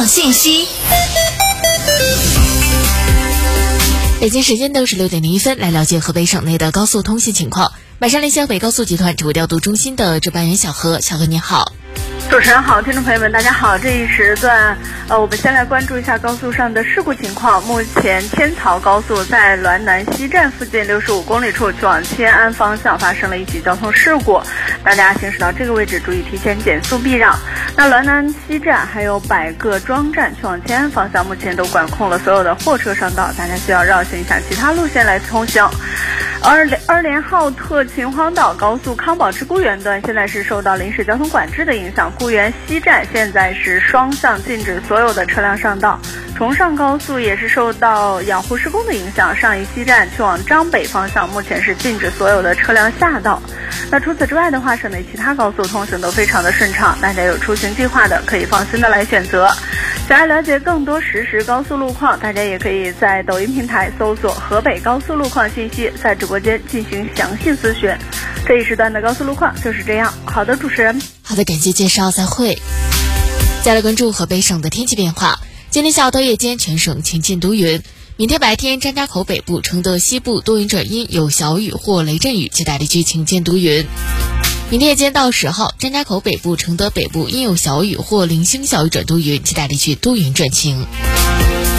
道信息。北京时间的16:01，来了解河北省内的高速通信情况。马上连线北高速集团指挥调度中心的值班员小何，小何你好。 主持人好，听众朋友们大家好，这一时段我们先来关注一下高速上的事故情况。目前天曹高速在滦南西站附近65公里处去往迁安方向发生了一起交通事故，大家行驶到这个位置注意提前减速避让。那滦南西站还有百个庄站去往迁安方向目前都管控了所有的货车上道，大家需要绕行一下其他路线来通行。二连浩特秦皇岛高速康宝至固原段现在是受到临时交通管制的影响，固原西站现在是双向禁止所有的车辆上道。崇尚高速也是受到养护施工的影响，上虞西站去往张北方向目前是禁止所有的车辆下道。那除此之外的话，省内其他高速通行都非常的顺畅，大家有出行计划的可以放心的来选择。想要了解更多实时高速路况，大家也可以在抖音平台搜索河北高速路况信息，在直播间进行详细咨询。这一时段的高速路况就是这样。好的，主持人。 好的，感谢介绍，再会。再来关注河北省的天气变化。今天下午到夜间全省晴间多云，明天白天张家口北部、承德西部多云转阴，有小雨或雷阵雨，其他地区晴间多云。明天夜间到10号，张家口北部、承德北部阴有小雨或零星小雨转多云，其他地区多云转晴。